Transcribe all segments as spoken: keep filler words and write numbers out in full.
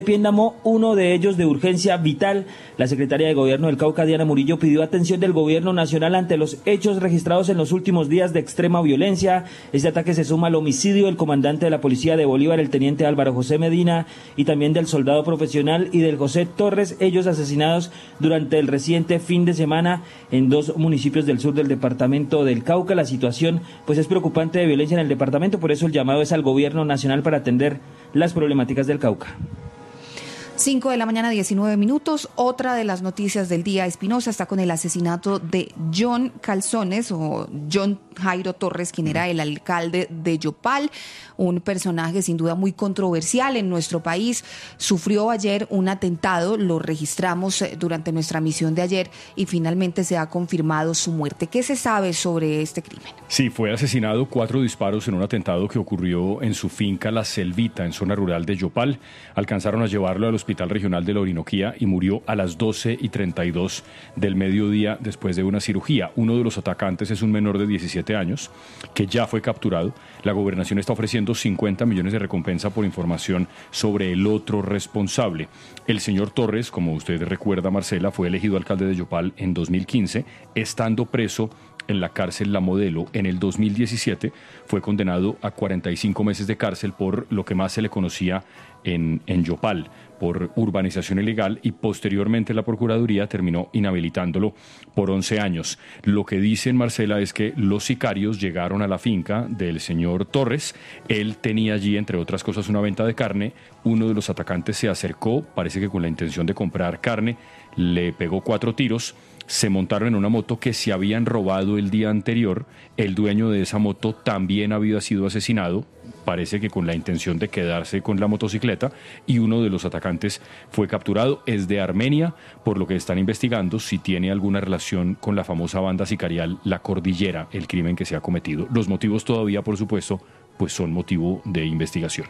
Piendamó, uno de ellos de urgencia vital. La secretaria de Gobierno del Cauca, Diana Murillo, pidió atención del Gobierno Nacional ante los hechos registrados en los últimos días de extrema violencia. Este ataque se suma al homicidio del comandante de la Policía de Bolívar, el teniente Álvaro José Medina, y también del soldado profesional y del José Torres, ellos asesinados durante el reciente fin de semana en dos municipios del sur del departamento del Cauca. La situación pues es preocupante de violencia en el departamento, por eso el llamado es al Gobierno Nacional para atender las problemáticas del Cauca. cinco de la mañana, diecinueve minutos. Otra de las noticias del día, Espinosa, está con el asesinato de John Calzones o John Jairo Torres, quien era el alcalde de Yopal, un personaje sin duda muy controversial en nuestro país. Sufrió ayer un atentado, lo registramos durante nuestra misión de ayer y finalmente se ha confirmado su muerte. ¿Qué se sabe sobre este crimen? Sí, fue asesinado, cuatro disparos en un atentado que ocurrió en su finca La Selvita, en zona rural de Yopal. Alcanzaron a llevarlo al Hospital Regional de la Orinoquía y murió a las doce y treinta y dos del mediodía después de una cirugía. Uno de los atacantes es un menor de diecisiete años que ya fue capturado. La gobernación está ofreciendo cincuenta millones de recompensa por información sobre el otro responsable. El señor Torres, como usted recuerda, Marcela, fue elegido alcalde de Yopal en dos mil quince, estando preso en la cárcel La Modelo. En el dos mil diecisiete fue condenado a cuarenta y cinco meses de cárcel por lo que más se le conocía en, en Yopal, por urbanización ilegal, y posteriormente la Procuraduría terminó inhabilitándolo por once años. Lo que dicen, Marcela, es que los sicarios llegaron a la finca del señor Torres. Él tenía allí, entre otras cosas, una venta de carne. Uno de los atacantes se acercó, parece que con la intención de comprar carne, le pegó cuatro tiros. Se montaron en una moto que se habían robado el día anterior. El dueño de esa moto también había sido asesinado, parece que con la intención de quedarse con la motocicleta, y uno de los atacantes fue capturado. Es de Armenia, por lo que están investigando si tiene alguna relación con la famosa banda sicarial La Cordillera, el crimen que se ha cometido. Los motivos todavía, por supuesto, pues son motivo de investigación.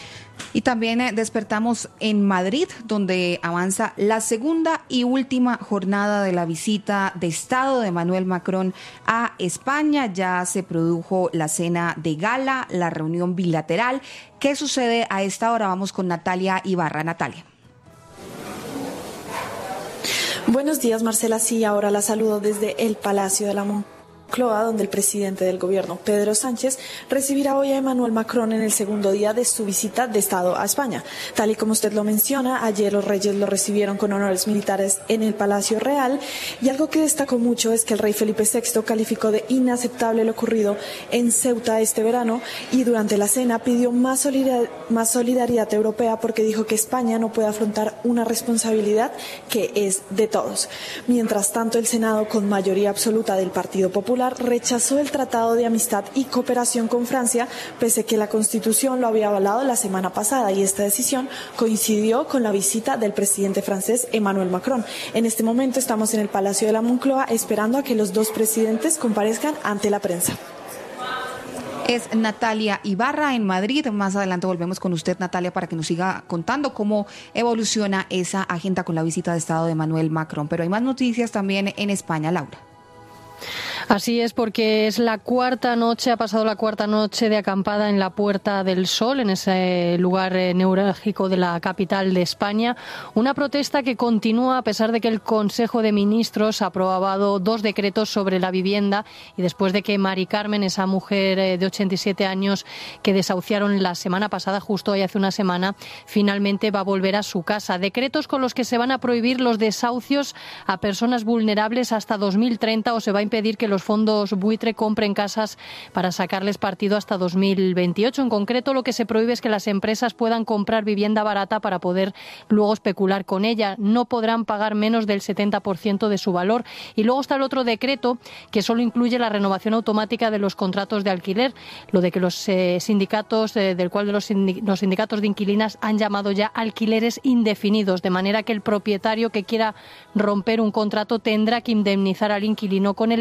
Y también eh, despertamos en Madrid, donde avanza la segunda y última jornada de la visita de Estado de Emmanuel Macron a España. Ya se produjo la cena de gala, la reunión bilateral. ¿Qué sucede a esta hora? Vamos con Natalia Ibarra. Natalia. Buenos días, Marcela. Sí, ahora la saludo desde el Palacio de la Moncloa, donde el presidente del gobierno, Pedro Sánchez, recibirá hoy a Emmanuel Macron en el segundo día de su visita de Estado a España. Tal y como usted lo menciona, ayer los reyes lo recibieron con honores militares en el Palacio Real, y algo que destacó mucho es que el rey Felipe sexto calificó de inaceptable lo ocurrido en Ceuta este verano, y durante la cena pidió más solidaridad, más solidaridad europea, porque dijo que España no puede afrontar una responsabilidad que es de todos. Mientras tanto, el Senado, con mayoría absoluta del Partido Popular, rechazó el Tratado de Amistad y Cooperación con Francia, pese a que la Constitución lo había avalado la semana pasada, y esta decisión coincidió con la visita del presidente francés Emmanuel Macron. En este momento estamos en el Palacio de la Moncloa esperando a que los dos presidentes comparezcan ante la prensa. Es Natalia Ibarra en Madrid. Más adelante volvemos con usted, Natalia, para que nos siga contando cómo evoluciona esa agenda con la visita de Estado de Emmanuel Macron. Pero hay más noticias también en España, Laura. Así es, porque es la cuarta noche, ha pasado la cuarta noche de acampada en la Puerta del Sol, en ese lugar neurálgico de la capital de España. Una protesta que continúa a pesar de que el Consejo de Ministros ha aprobado dos decretos sobre la vivienda, y después de que Mari Carmen, esa mujer de ochenta y siete años que desahuciaron la semana pasada, justo hoy hace una semana, finalmente va a volver a su casa. Decretos con los que se van a prohibir los desahucios a personas vulnerables hasta dos mil treinta, o se va a impedir que los fondos buitre compren casas para sacarles partido hasta dos mil veintiocho. En concreto, lo que se prohíbe es que las empresas puedan comprar vivienda barata para poder luego especular con ella. No podrán pagar menos del setenta por ciento de su valor. Y luego está el otro decreto, que solo incluye la renovación automática de los contratos de alquiler, lo de que los eh, sindicatos, eh, del cual de los, sindic- los sindicatos de inquilinas han llamado ya alquileres indefinidos, de manera que el propietario que quiera romper un contrato tendrá que indemnizar al inquilino con el equivalente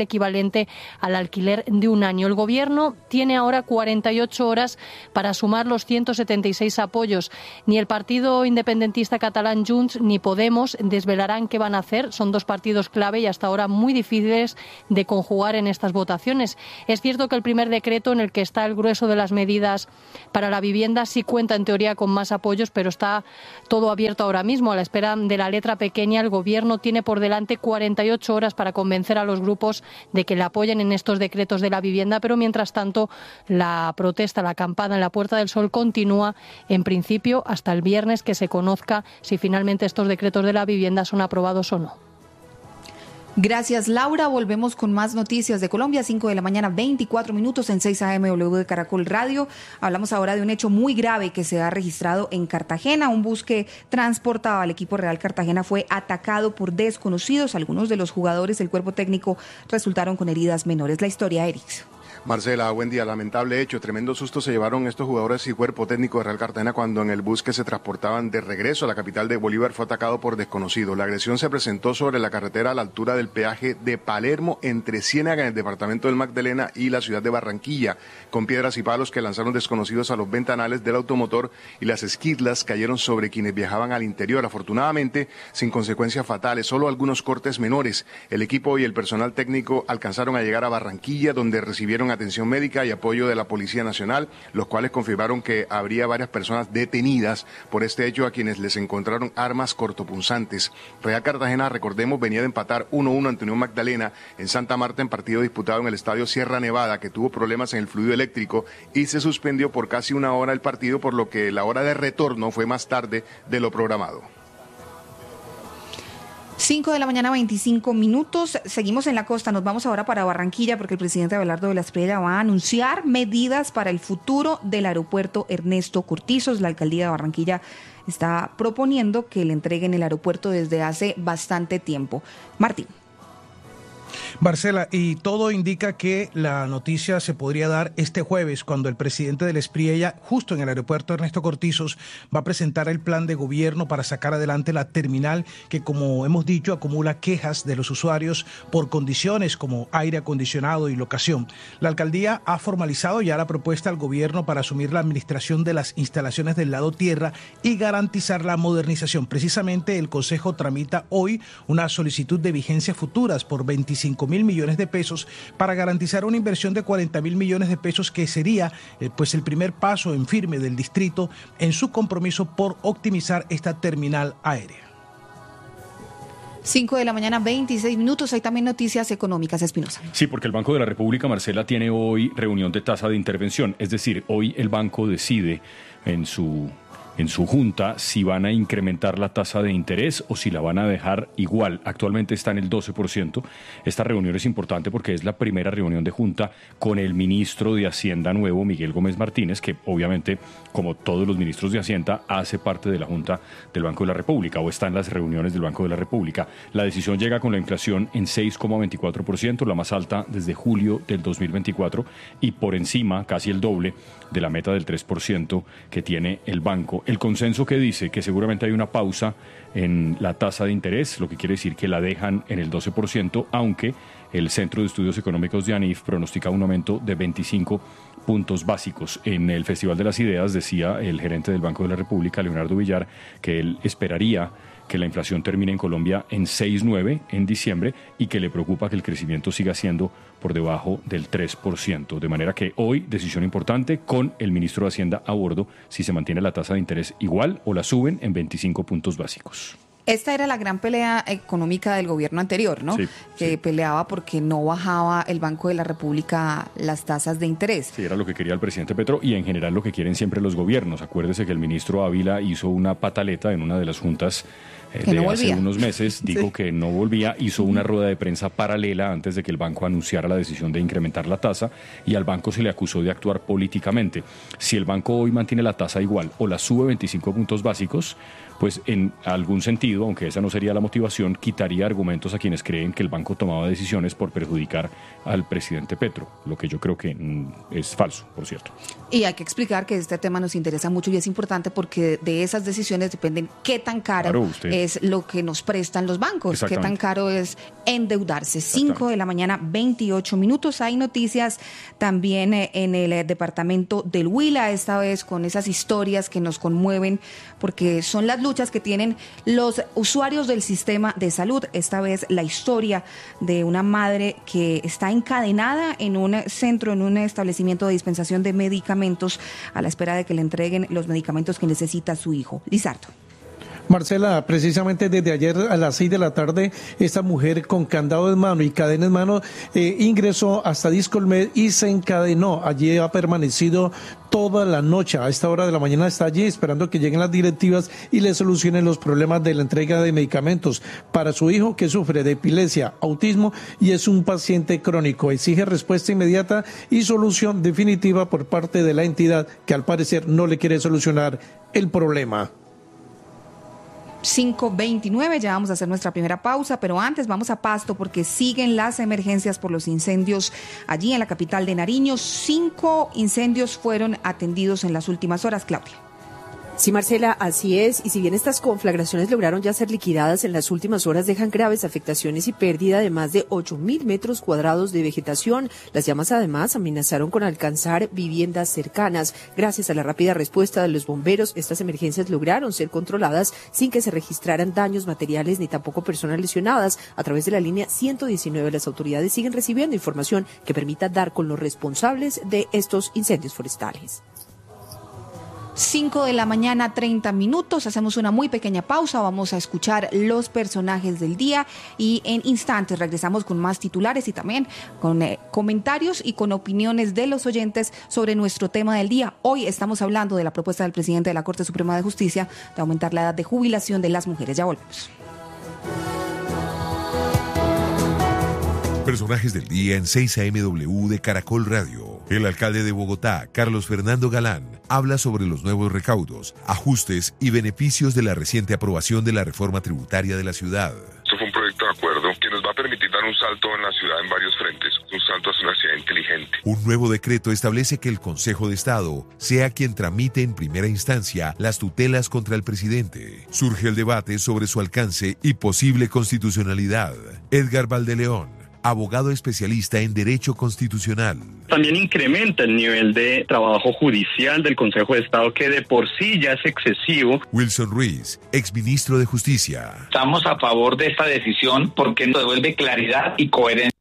equivalente al alquiler de un año. El Gobierno tiene ahora cuarenta y ocho horas para sumar los ciento setenta y seis apoyos. Ni el partido independentista catalán Junts ni Podemos desvelarán qué van a hacer. Son dos partidos clave y hasta ahora muy difíciles de conjugar en estas votaciones. Es cierto que el primer decreto, en el que está el grueso de las medidas para la vivienda, sí cuenta en teoría con más apoyos, pero está todo abierto ahora mismo. A la espera de la letra pequeña, el Gobierno tiene por delante cuarenta y ocho horas para convencer a los grupos de que le apoyen en estos decretos de la vivienda, pero mientras tanto la protesta, la acampada en la Puerta del Sol continúa en principio hasta el viernes, que se conozca si finalmente estos decretos de la vivienda son aprobados o no. Gracias, Laura. Volvemos con más noticias de Colombia, cinco de la mañana, veinticuatro minutos en seis A M W de Caracol Radio. Hablamos ahora de un hecho muy grave que se ha registrado en Cartagena. Un bus que transportaba al equipo Real Cartagena fue atacado por desconocidos. Algunos de los jugadores del cuerpo técnico resultaron con heridas menores. La historia, Eric. Marcela, buen día. Lamentable hecho, tremendo susto se llevaron estos jugadores y cuerpo técnico de Real Cartagena cuando en el bus que se transportaban de regreso a la capital de Bolívar fue atacado por desconocidos. La agresión se presentó sobre la carretera a la altura del peaje de Palermo, entre Ciénaga, en el departamento del Magdalena, y la ciudad de Barranquilla, con piedras y palos que lanzaron desconocidos a los ventanales del automotor, y las esquirlas cayeron sobre quienes viajaban al interior. Afortunadamente, sin consecuencias fatales, solo algunos cortes menores. El equipo y el personal técnico alcanzaron a llegar a Barranquilla, donde recibieron atención médica y apoyo de la Policía Nacional, los cuales confirmaron que habría varias personas detenidas por este hecho, a quienes les encontraron armas cortopunzantes. Real Cartagena, recordemos, venía de empatar uno uno ante Unión Magdalena en Santa Marta, en partido disputado en el estadio Sierra Nevada, que tuvo problemas en el fluido eléctrico y se suspendió por casi una hora el partido, por lo que la hora de retorno fue más tarde de lo programado. cinco de la mañana, veinticinco minutos. Seguimos en la costa. Nos vamos ahora para Barranquilla porque el presidente Abelardo de la Espriella va a anunciar medidas para el futuro del aeropuerto Ernesto Cortizos. La alcaldía de Barranquilla está proponiendo que le entreguen el aeropuerto desde hace bastante tiempo. Martín. Marcela, y todo indica que la noticia se podría dar este jueves, cuando el presidente de la Espriella, justo en el aeropuerto Ernesto Cortizos, va a presentar el plan de gobierno para sacar adelante la terminal que, como hemos dicho, acumula quejas de los usuarios por condiciones como aire acondicionado y locación. La alcaldía ha formalizado ya la propuesta al gobierno para asumir la administración de las instalaciones del lado tierra y garantizar la modernización. Precisamente el Consejo tramita hoy una solicitud de vigencias futuras por veinticinco mil millones de pesos para garantizar una inversión de cuarenta mil millones de pesos, que sería eh, pues el primer paso en firme del distrito en su compromiso por optimizar esta terminal aérea. cinco de la mañana, veintiséis minutos. Hay también noticias económicas, Espinosa. Sí, porque el Banco de la República, Marcela, tiene hoy reunión de tasa de intervención. Es decir, hoy el banco decide en su... en su junta si van a incrementar la tasa de interés o si la van a dejar igual. Actualmente está en el doce por ciento. Esta reunión es importante porque es la primera reunión de junta con el ministro de Hacienda nuevo, Miguel Gómez Martínez, que obviamente, como todos los ministros de Hacienda, hace parte de la junta del Banco de la República o está en las reuniones del Banco de la República. La decisión llega con la inflación en seis coma veinticuatro por ciento, la más alta desde julio del dos mil veinticuatro, y por encima, casi el doble, de la meta del tres por ciento que tiene el banco. El consenso que dice que seguramente hay una pausa en la tasa de interés, lo que quiere decir que la dejan en el doce por ciento, aunque el Centro de Estudios Económicos de ANIF pronostica un aumento de veinticinco puntos básicos. En el Festival de las Ideas decía el gerente del Banco de la República, Leonardo Villar, que él esperaría que la inflación termine en Colombia en seis coma nueve en diciembre y que le preocupa que el crecimiento siga siendo por debajo del tres por ciento. De manera que hoy, decisión importante con el ministro de Hacienda a bordo, si se mantiene la tasa de interés igual o la suben en veinticinco puntos básicos. Esta era la gran pelea económica del gobierno anterior, ¿no? Sí, que sí. peleaba porque no bajaba el Banco de la República las tasas de interés. Sí, era lo que quería el presidente Petro y en general lo que quieren siempre los gobiernos. Acuérdese que el ministro Ávila hizo una pataleta en una de las juntas eh, de no hace unos meses, dijo sí. que no volvía, hizo una rueda de prensa paralela antes de que el banco anunciara la decisión de incrementar la tasa y al banco se le acusó de actuar políticamente. Si el banco hoy mantiene la tasa igual o la sube veinticinco puntos básicos, pues en algún sentido, aunque esa no sería la motivación, quitaría argumentos a quienes creen que el banco tomaba decisiones por perjudicar al presidente Petro, lo que yo creo que mm, es falso, por cierto. Y hay que explicar que este tema nos interesa mucho y es importante porque de esas decisiones dependen qué tan caro claro, es lo que nos prestan los bancos, qué tan caro es endeudarse. cinco de la mañana, veintiocho minutos. Hay noticias también en el departamento del Huila, esta vez con esas historias que nos conmueven porque son las luchas que tienen los usuarios del sistema de salud. Esta vez la historia de una madre que está encadenada en un centro, en un establecimiento de dispensación de medicamentos a la espera de que le entreguen los medicamentos que necesita su hijo. Lizardo. Marcela, precisamente desde ayer a las seis de la tarde, esta mujer con candado en mano y cadena en mano eh, ingresó hasta Discolmed y se encadenó. Allí ha permanecido toda la noche. A esta hora de la mañana está allí esperando que lleguen las directivas y le solucionen los problemas de la entrega de medicamentos para su hijo que sufre de epilepsia, autismo y es un paciente crónico. Exige respuesta inmediata y solución definitiva por parte de la entidad que al parecer no le quiere solucionar el problema. cinco veintinueve, ya vamos a hacer nuestra primera pausa, pero antes vamos a Pasto porque siguen las emergencias por los incendios allí en la capital de Nariño. Cinco incendios fueron atendidos en las últimas horas, Claudia. Sí, Marcela, así es, y si bien estas conflagraciones lograron ya ser liquidadas en las últimas horas, dejan graves afectaciones y pérdida de más de ocho mil metros cuadrados de vegetación. Las llamas además amenazaron con alcanzar viviendas cercanas. Gracias a la rápida respuesta de los bomberos, estas emergencias lograron ser controladas sin que se registraran daños materiales ni tampoco personas lesionadas. A través de la línea ciento diecinueve, las autoridades siguen recibiendo información que permita dar con los responsables de estos incendios forestales. cinco de la mañana, treinta minutos, hacemos una muy pequeña pausa, vamos a escuchar los personajes del día y en instantes regresamos con más titulares y también con eh, comentarios y con opiniones de los oyentes sobre nuestro tema del día. Hoy estamos hablando de la propuesta del presidente de la Corte Suprema de Justicia de aumentar la edad de jubilación de las mujeres. Ya volvemos. Personajes del día en seis A M W de Caracol Radio. El alcalde de Bogotá, Carlos Fernando Galán, habla sobre los nuevos recaudos, ajustes y beneficios de la reciente aprobación de la reforma tributaria de la ciudad. Esto fue un proyecto de acuerdo que nos va a permitir dar un salto en la ciudad en varios frentes, un salto hacia una ciudad inteligente. Un nuevo decreto establece que el Consejo de Estado sea quien tramite en primera instancia las tutelas contra el presidente. Surge el debate sobre su alcance y posible constitucionalidad. Edgar Valdeleón, abogado especialista en Derecho Constitucional. También incrementa el nivel de trabajo judicial del Consejo de Estado, que de por sí ya es excesivo. Wilson Ruiz, exministro de Justicia. Estamos a favor de esta decisión porque nos devuelve claridad y coherencia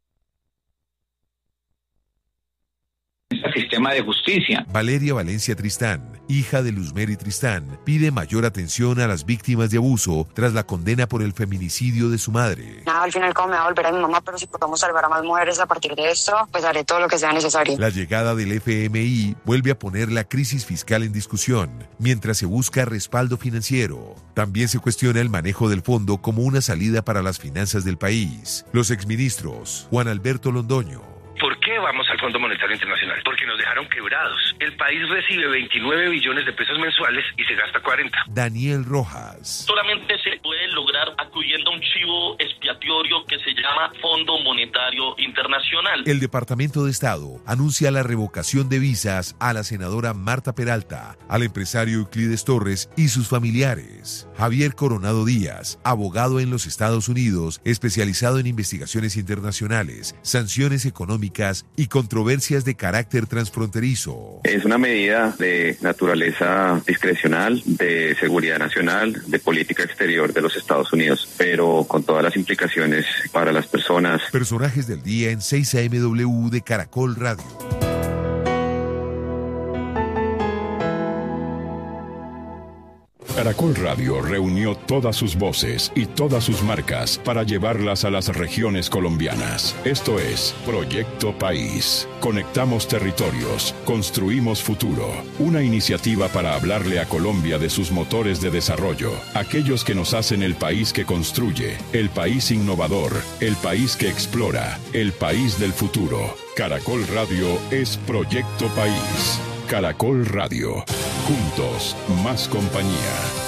al sistema de justicia. Valeria Valencia Tristán, hija de Luzmeri Tristán, pide mayor atención a las víctimas de abuso tras la condena por el feminicidio de su madre. Nada, al final como me va a volver a mi mamá, pero si podemos salvar a más mujeres a partir de esto, pues haré todo lo que sea necesario. La llegada del F M I vuelve a poner la crisis fiscal en discusión, mientras se busca respaldo financiero. También se cuestiona el manejo del fondo como una salida para las finanzas del país. Los exministros, Juan Alberto Londoño. ¿Por qué vamos al Fondo Monetario Internacional? Porque nos dejaron quebrados. El país recibe veintinueve billones de pesos mensuales y se gasta cuarenta. Daniel Rojas. Solamente se puede lograr acudiendo a un chivo expiatorio que se llama Fondo Monetario Internacional. El Departamento de Estado anuncia la revocación de visas a la senadora Marta Peralta, al empresario Euclides Torres y sus familiares. Javier Coronado Díaz, abogado en los Estados Unidos, especializado en investigaciones internacionales, sanciones económicas y controversias de carácter transfronterizo. Es una medida de naturaleza discrecional, de seguridad nacional, de política exterior de los Estados Unidos, pero con todas las implicaciones para las personas. Personajes del día en seis A M W de Caracol Radio. Caracol Radio reunió todas sus voces y todas sus marcas para llevarlas a las regiones colombianas. Esto es Proyecto País. Conectamos territorios, construimos futuro. Una iniciativa para hablarle a Colombia de sus motores de desarrollo, aquellos que nos hacen el país que construye, el país innovador, el país que explora, el país del futuro. Caracol Radio es Proyecto País. Caracol Radio. Juntos, más compañía.